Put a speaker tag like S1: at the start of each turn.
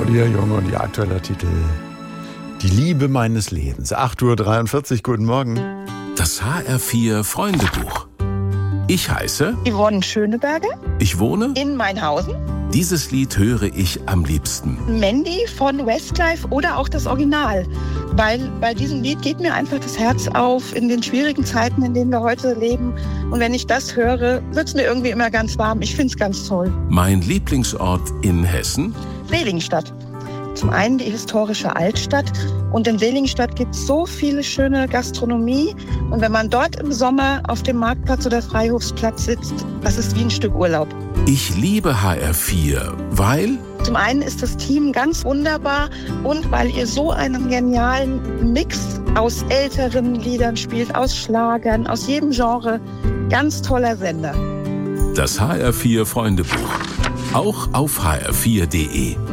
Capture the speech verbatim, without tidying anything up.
S1: Claudia Jung und ihr aktueller Titel Die Liebe meines Lebens. acht Uhr dreiundvierzig, guten Morgen.
S2: Das H R vier Freundebuch. Ich heiße
S3: Yvonne Schöneberger.
S2: Ich wohne
S3: In Mainhausen.
S2: Dieses Lied höre ich am liebsten.
S3: Mandy von Westlife oder auch das Original. Weil bei diesem Lied geht mir einfach das Herz auf in den schwierigen Zeiten, in denen wir heute leben. Und wenn ich das höre, wird es mir irgendwie immer ganz warm. Ich finde es ganz toll.
S2: Mein Lieblingsort in Hessen?
S3: Seligenstadt. Zum einen die historische Altstadt. Und in Seligenstadt gibt es so viele schöne Gastronomie. Und wenn man dort im Sommer auf dem Marktplatz oder Freihofsplatz sitzt, das ist wie ein Stück Urlaub.
S2: Ich liebe H R vier, weil...
S3: Zum einen ist das Team ganz wunderbar und weil ihr so einen genialen Mix aus älteren Liedern spielt, aus Schlagern, aus jedem Genre. Ganz toller Sender.
S2: Das H R vier Freundebuch. Auch auf h r vier punkt d e.